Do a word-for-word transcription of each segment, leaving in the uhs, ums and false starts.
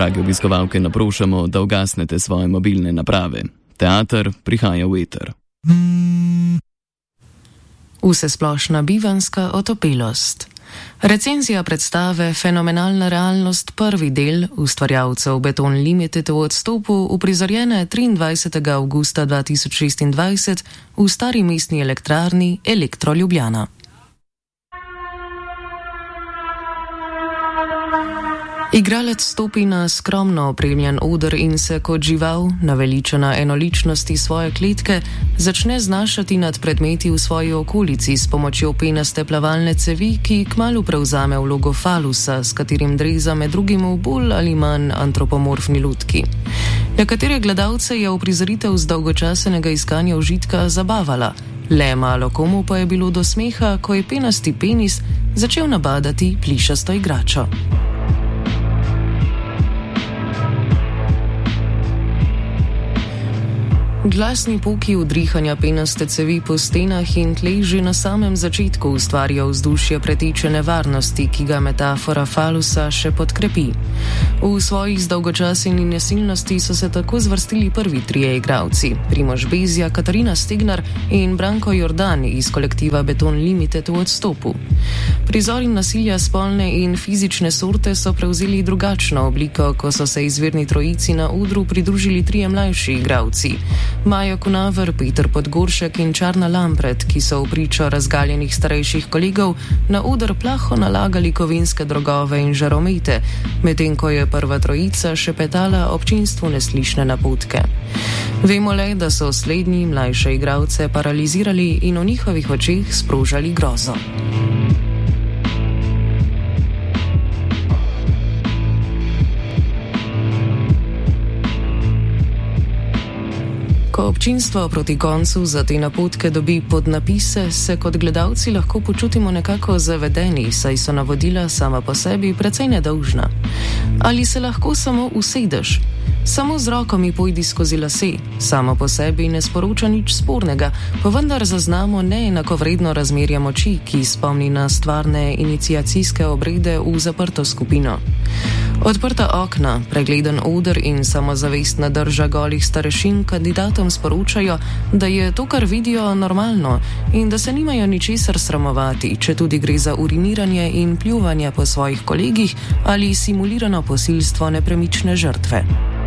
drage obiskovalke, naprošamo, da ugasnete svoje mobilne naprave. Teater prihaja v eter. Vsesplošna bivanska otopelost. Recenzija predstave Fenomenalna realnost prvi del ustvarjalcev Beton Limited v odstopu uprizorjene triindvajsetega avgusta dva tisoč šestindvajset v stari mestni elektrarni Elektro Ljubljana. Igralec stopi na skromno opremljen oder in se kot žival, naveličena enoličnosti svoje kletke, začne znašati nad predmeti v svoji okolici s pomočjo penaste plavalne cevi, ki kmalu prevzame vlogo falusa, s katerim dreza med drugim v bolj ali manj antropomorfni lutki. Nekatere gledalce je uprizoritev z dolgočasenega iskanja užitka zabavala, le malo komu pa je bilo do smeha, ko je penasti penis začel nabadati plišasto igračo. Glasni poki udrihanja penaste cevi po stenah in tleh že na samem začetku ustvarja vzdušje preteče nevarnosti, ki ga metafora falusa še podkrepi. V svojih zdolgočaseni nesilnosti so se tako zvrstili prvi trije igralci, Primož Bezjak, Katarina Stegnar in Branko Jordan iz kolektiva Beton Limited v odstopu. Prizori nasilja spolne in fizične sorte so prevzeli drugačno obliko, ko so se izvirni trojici na odru pridružili trije mlajši igralci. Maja Kunaver, Peter Podgoršek in Čarna Lampret, ki so v pričo razgaljenih starejših kolegov na oder plaho nalagali kovinske drogove in žaromete, medtem ko je prva trojica šepetala občinstvu neslišne napotke. Vemo le, da so slednji mlajše igralce paralizirali in v njihovih očeh sprožali grozo. Ko občinstvo proti koncu za te napotke dobi podnapise, se kot gledalci lahko počutimo nekako zavedeni, saj so navodila sama po sebi precej nedolžna. Ali se lahko samo usedeš? Samo z roko mi pojdi skozi lase, samo po sebi ne sporoča nič spornega, pa vendar zaznamo neenakovredno razmerje moči, ki spomni na stvarne iniciacijske obrede v zaprto skupino. Odprta okna, pregleden oder in samozavestna drža golih starešin kandidatom sporočajo, da je to, kar vidijo, normalno in da se nimajo ničesar sramovati, če tudi gre za uriniranje in pljuvanje po svojih kolegih ali simulirano posilstvo nepremične žrtve.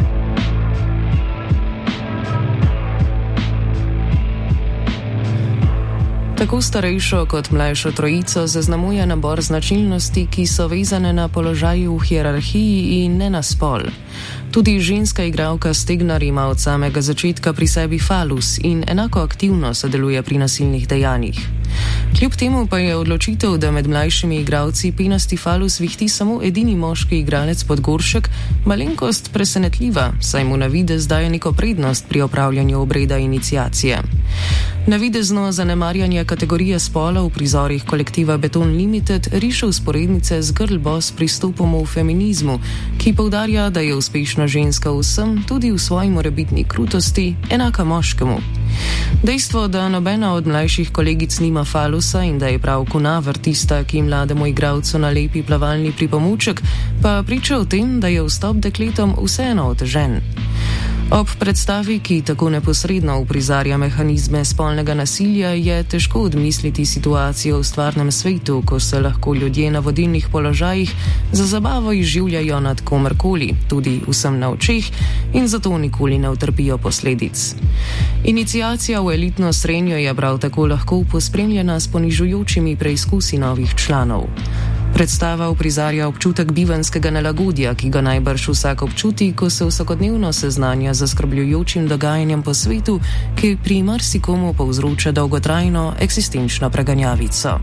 Tako starejšo kot mlajšo trojico zaznamuje nabor značilnosti, ki so vezane na položaj v hierarhiji in ne na spol. Tudi ženska igralka Stegnar ima od samega začetka pri sebi falus in enako aktivno sodeluje pri nasilnih dejanjih. Kljub temu pa je odločitev, da med mlajšimi igralci penasti falus vihti samo edini moški igralec Podgoršek, malenkost presenetljiva, saj mu na videz daje neko prednost pri opravljanju obreda iniciacije. Navidezno zanemarjanje kategorije spola v prizorih kolektiva Beton Limited riše vzporednice z girl boss pristopom v feminizmu, ki poudarja, da je uspešna ženska vsem, tudi v svoji morebitni krutosti, enaka moškemu. Dejstvo, da nobena od mlajših kolegic nima falusa in da je prav Kunaver tista, ki mlademu igralcu nalepi plavalni pripomoček, pa priča o tem, da je vstop dekletom vseeno otežen. Ob predstavi, ki tako neposredno uprizarja mehanizme spolnega nasilja, je težko odmisliti situacijo v stvarnem svetu, ko se lahko ljudje na vodilnih položajih za zabavo izživljajo nad komerkoli, tudi vsem na očeh, in zato nikoli ne utrpijo posledic. Iniciacija v elitno srenjo je prav tako lahko pospremljena s ponižujočimi preizkusi novih članov. Predstava uprizarja občutek bivanskega nelagodja, ki ga najbrž vsak občuti, ko se vsakodnevno seznanja z zaskrbljujočim dogajanjem po svetu, ki pri marsikomu povzroča dolgotrajno eksistenčno preganjavico.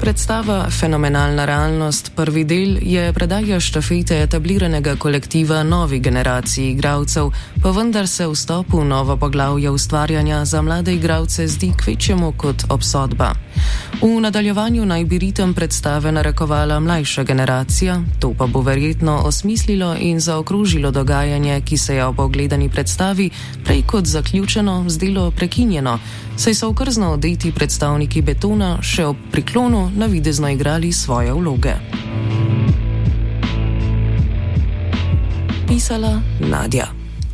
Predstava Fenomenalna realnost, prvi del, je predaja štafete etabliranega kolektiva novi generaciji igralcev, pa vendar se vstop v novo poglavje ustvarjanja za mlade igralce zdi kvečjemu kot obsodba. V nadaljevanju naj bi ritem predstave narekovala mlajša generacija, to pa bo verjetno osmislilo in zaokrožilo dogajanje, ki se je ob ogledani predstavi prej kot zaključeno zdelo prekinjeno, saj so okrzno odeti predstavniki Betona še ob priklonu navidezno igrali svoje vloge. Pisala Nadja.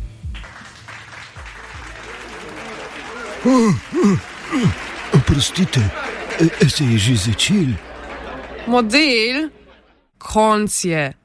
Oprostite, se je že začel. Model? Konc je.